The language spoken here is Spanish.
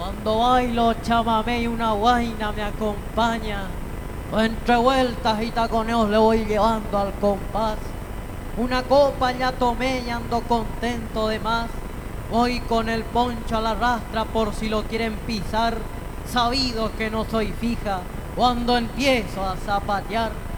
Cuando bailo chamamé y una guaina me acompaña, entre vueltas y taconeos le voy llevando al compás. Una copa ya tomé y ando contento de más. Voy con el poncho a la rastra por si lo quieren pisar. Sabido que no soy fija cuando empiezo a zapatear.